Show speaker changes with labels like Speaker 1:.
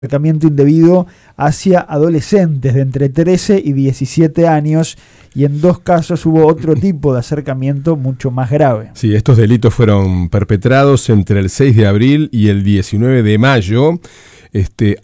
Speaker 1: acercamiento indebido hacia adolescentes de entre 13 y 17 años, y en 2 casos hubo otro tipo de acercamiento mucho más grave.
Speaker 2: Sí, estos delitos fueron perpetrados entre el 6 de abril y el 19 de mayo.